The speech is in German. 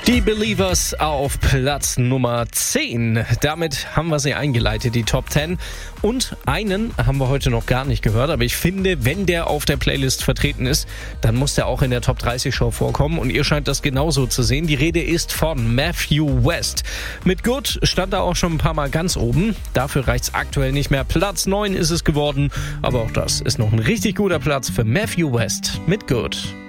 Die Believers auf Platz Nummer 10. Damit haben wir sie eingeleitet, die Top 10. Und einen haben wir heute noch gar nicht gehört. Aber ich finde, wenn der auf der Playlist vertreten ist, dann muss der auch in der Top 30 Show vorkommen. Und ihr scheint das genauso zu sehen. Die Rede ist von Matthew West. Mit Good stand er auch schon ein paar Mal ganz oben. Dafür reicht's aktuell nicht mehr. Platz 9 ist es geworden. Aber auch das ist noch ein richtig guter Platz für Matthew West mit Good.